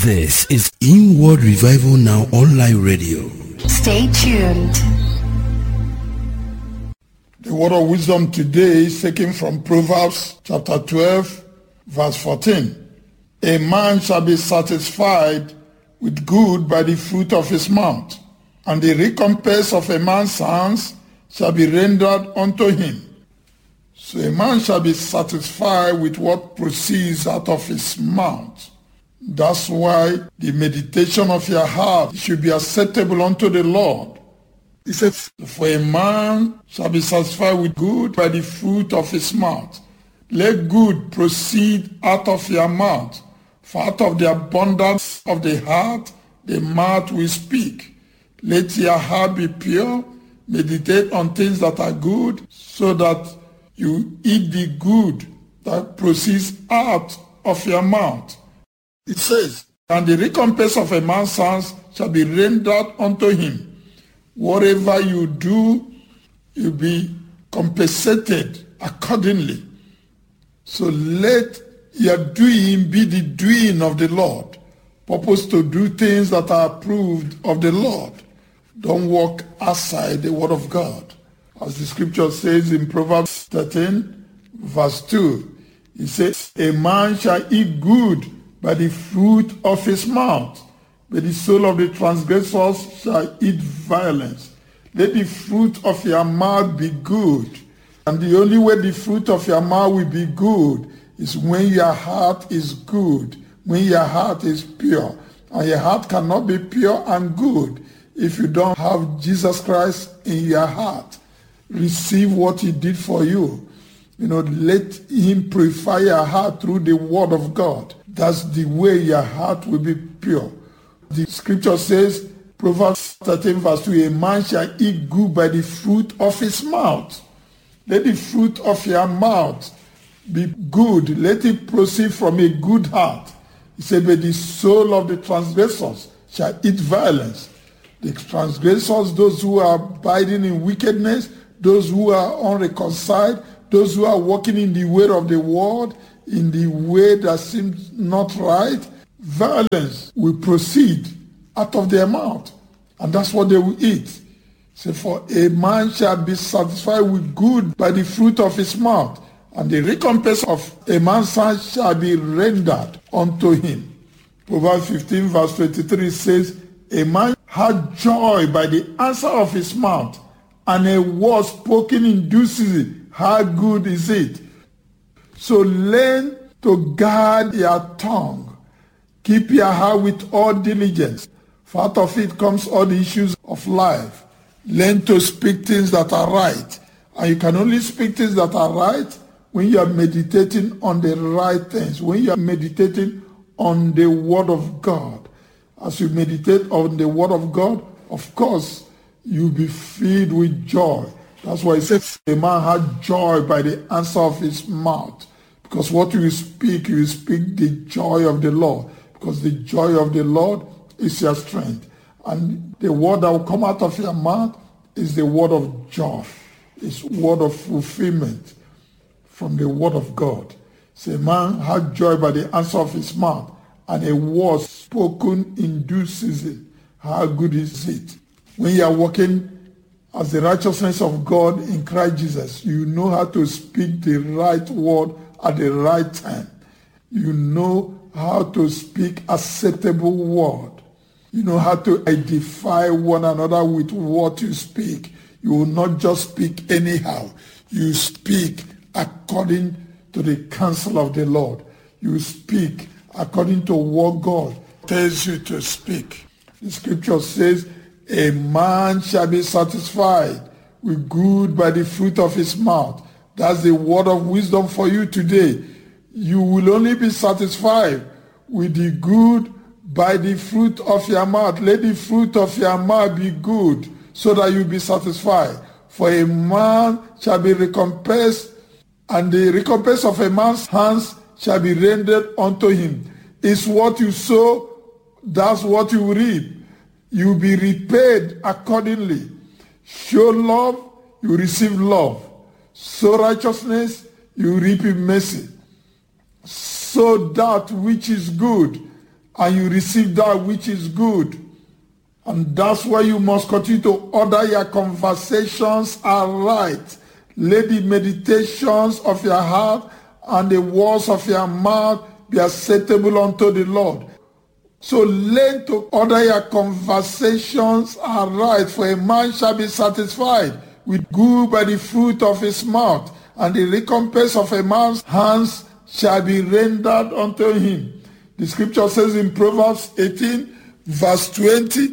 This is Inward Revival Now Online Radio. Stay tuned. The word of wisdom today is taken from Proverbs chapter 12, verse 14. A man shall be satisfied with good by the fruit of his mouth, and the recompense of a man's hands shall be rendered unto him. So a man shall be satisfied with what proceeds out of his mouth. That's why the meditation of your heart should be acceptable unto the Lord. He says, for a man shall be satisfied with good by the fruit of his mouth. Let good proceed out of your mouth. For out of the abundance of the heart, the mouth will speak. Let your heart be pure. Meditate on things that are good, so that you eat the good that proceeds out of your mouth. It says, and the recompense of a man's hands shall be rendered unto him. Whatever you do, you'll be compensated accordingly. So let your doing be the doing of the Lord. Purpose to do things that are approved of the Lord. Don't walk outside the word of God. As the scripture says in Proverbs 13, verse 2, it says, a man shall eat good by the fruit of his mouth, but the soul of the transgressors shall eat violence. Let the fruit of your mouth be good. And the only way the fruit of your mouth will be good is when your heart is good, when your heart is pure. And your heart cannot be pure and good if you don't have Jesus Christ in your heart. Receive what he did for you. Let him purify your heart through the word of God. That's the way your heart will be pure. The scripture says, Proverbs 13 verse 2, a man shall eat good by the fruit of his mouth. Let the fruit of your mouth be good. Let it proceed from a good heart. He said, but the soul of the transgressors shall eat violence. The transgressors, those who are abiding in wickedness, those who are unreconciled, those who are walking in the way of the world, in the way that seems not right, violence will proceed out of their mouth. And that's what they will eat. So for a man shall be satisfied with good by the fruit of his mouth, and the recompense of a man's hand shall be rendered unto him. Proverbs 15 verse 23 says, a man had joy by the answer of his mouth, and a word spoken induces it. How good is it? So learn to guard your tongue. Keep your heart with all diligence, for out of it comes all the issues of life. Learn to speak things that are right. And you can only speak things that are right when you are meditating on the right things, when you are meditating on the word of God. As you meditate on the word of God, of course, you'll be filled with joy. That's why it says a man had joy by the answer of his mouth. Because what you speak the joy of the Lord. Because the joy of the Lord is your strength. And the word that will come out of your mouth is the word of joy. It's word of fulfillment from the word of God. So a man had joy by the answer of his mouth, and a word spoken in due season. How good is it? When you are walking as the righteousness of God in Christ Jesus, you know how to speak the right word at the right time. You know how to speak acceptable word. You know how to edify one another with what you speak. You will not just speak anyhow. You speak according to the counsel of the Lord. You speak according to what God tells you to speak. The scripture says, a man shall be satisfied with good by the fruit of his mouth. That's the word of wisdom for you today. You will only be satisfied with the good by the fruit of your mouth. Let the fruit of your mouth be good, so that you'll be satisfied. For a man shall be recompensed, and the recompense of a man's hands shall be rendered unto him. It's what you sow, that's what you reap. You'll be repaid accordingly. Show love, you receive love. Sow righteousness, you reap in mercy. Sow that which is good, and you receive that which is good. And that's why you must continue to order your conversations aright. Let the meditations of your heart and the words of your mouth be acceptable unto the Lord. So learn to order your conversations aright, for a man shall be satisfied with good by the fruit of his mouth, and the recompense of a man's hands shall be rendered unto him. The scripture says in Proverbs 18, verse 20,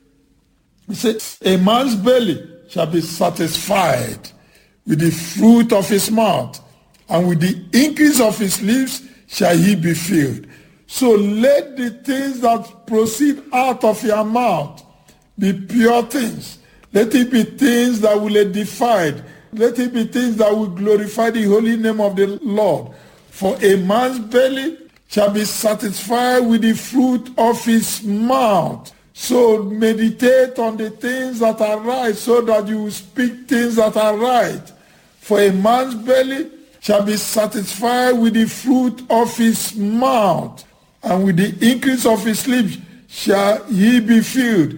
it says, a man's belly shall be satisfied with the fruit of his mouth, and with the increase of his lips shall he be filled. So let the things that proceed out of your mouth be pure things. Let it be things that will edify. Let it be things that will glorify the holy name of the Lord. For a man's belly shall be satisfied with the fruit of his mouth. So meditate on the things that are right, so that you will speak things that are right. For a man's belly shall be satisfied with the fruit of his mouth, and with the increase of his lips shall he be filled.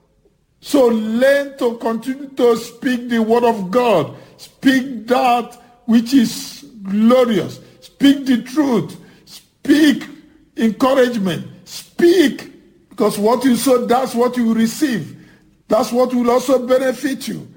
So learn to continue to speak the word of God. Speak that which is glorious. Speak the truth. Speak encouragement. Speak, because what you sow, that's what you receive. That's what will also benefit you.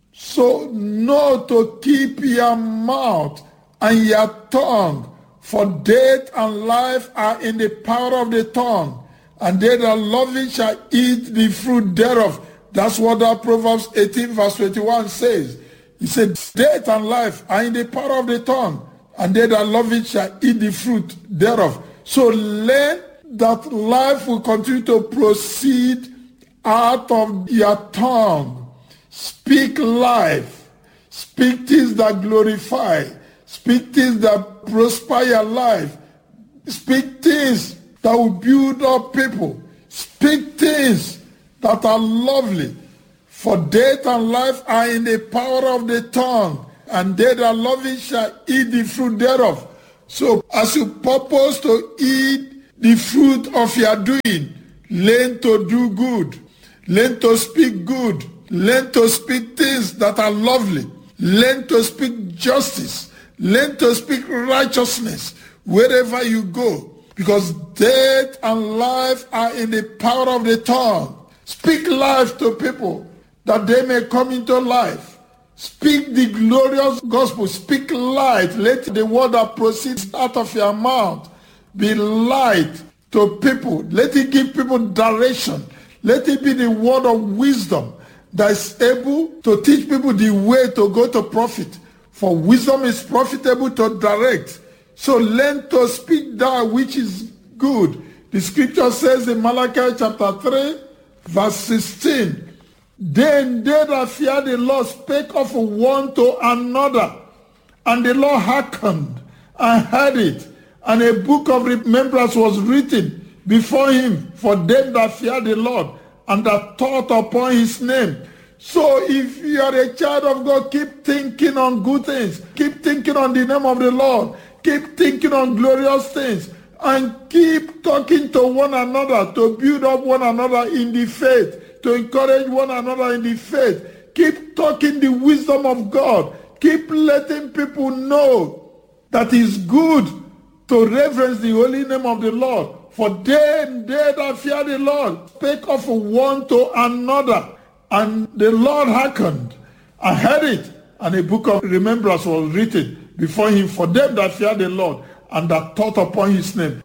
So know to keep your mouth and your tongue, for death and life are in the power of the tongue, and they that love it shall eat the fruit thereof. That's what that Proverbs 18 verse 21 says. He said, death and life are in the power of the tongue, and they that love it shall eat the fruit thereof. So learn that life will continue to proceed out of your tongue. Speak life. Speak things that glorify. Speak things that prosper your life. Speak things that will build up people. Speak things that are lovely. For death and life are in the power of the tongue, and they that love it shall eat the fruit thereof. So as you purpose to eat the fruit of your doing, learn to do good. Learn to speak good. Learn to speak things that are lovely. Learn to speak justice. Learn to speak righteousness wherever you go, because death and life are in the power of the tongue. Speak life to people that they may come into life. Speak the glorious gospel. Speak light. Let the word that proceeds out of your mouth be light to people. Let it give people direction. Let it be the word of wisdom that is able to teach people the way to go to profit. For wisdom is profitable to direct. So learn to speak that which is good. The scripture says in Malachi chapter 3, verse 16, then they that fear the Lord spake of one to another, and the Lord hearkened and heard it, and a book of remembrance was written before him for them that fear the Lord, and that thought upon his name. So if you are a child of God, keep thinking on good things. Keep thinking on the name of the Lord. Keep thinking on glorious things. And keep talking to one another to build up one another in the faith, to encourage one another in the faith. Keep talking the wisdom of God. Keep letting people know that it's good to reverence the holy name of the Lord. For they that fear the Lord spake of one to another, and the Lord hearkened and heard it, and a book of remembrance was written before him for them that fear the Lord, and that thought upon his name.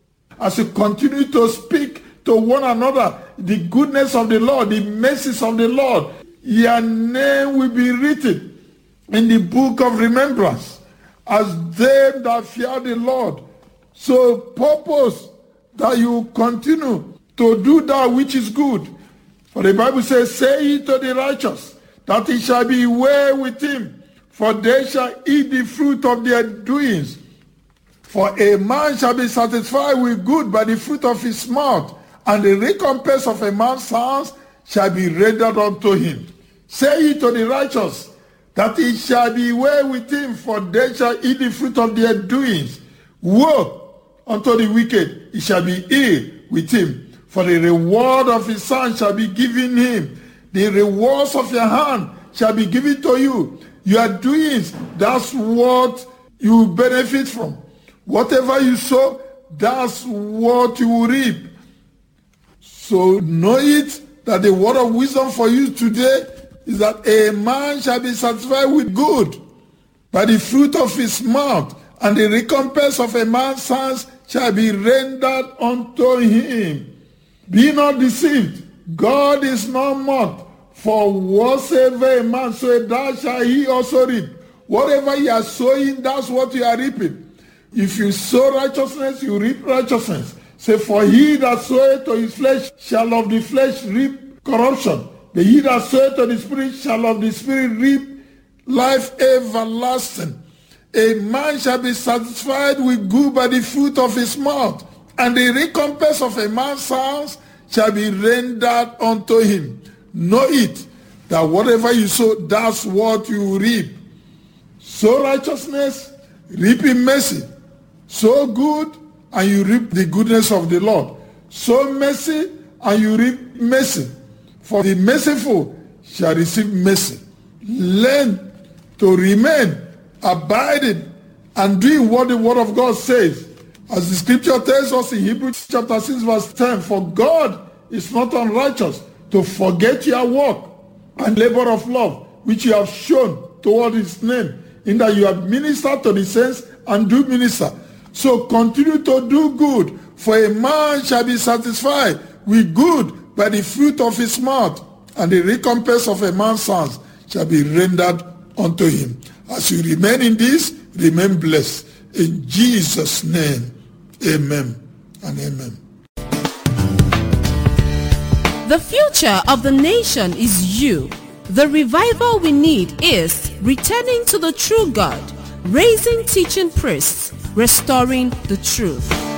As you continue to speak to one another the goodness of the Lord, the mercies of the Lord, your name will be written in the book of remembrance as them that fear the Lord. So purpose that you continue to do that which is good. For the Bible says, say ye to the righteous, that it shall be well with him, for they shall eat the fruit of their doings. For a man shall be satisfied with good by the fruit of his mouth, and the recompense of a man's hands shall be rendered unto him. Say ye to the righteous, that it shall be well with him, for they shall eat the fruit of their doings. Woe unto the wicked, he shall be ill with him. For the reward of his hand shall be given him. The rewards of your hand shall be given to you. Your doings, that's what you benefit from. Whatever you sow, that's what you will reap. So know it that the word of wisdom for you today is that a man shall be satisfied with good by the fruit of his mouth, and the recompense of a man's hands shall be rendered unto him. Be not deceived. God is not mocked. For whatsoever a man soweth, that shall he also reap. Whatever you are sowing, that's what you are reaping. If you sow righteousness, you reap righteousness. Say, for he that soweth to his flesh shall of the flesh reap corruption. But he that soweth to the Spirit shall of the Spirit reap life everlasting. A man shall be satisfied with good by the fruit of his mouth, and the recompense of a man's hands shall be rendered unto him. Know it, that whatever you sow, that's what you reap. Sow righteousness, reap in mercy. Sow good, and you reap the goodness of the Lord. Sow mercy, and you reap mercy. For the merciful shall receive mercy. Learn to remain abiding and doing what the word of God says. As the scripture tells us in Hebrews chapter 6 verse 10, for God is not unrighteous to forget your work and labor of love, which you have shown toward his name, in that you have ministered to the saints and do minister. So continue to do good, for a man shall be satisfied with good by the fruit of his mouth, and the recompense of a man's hands shall be rendered unto him. As you remain in this, remain blessed. In Jesus' name, amen and amen. The future of the nation is you. The revival we need is returning to the true God, raising teaching priests, restoring the truth.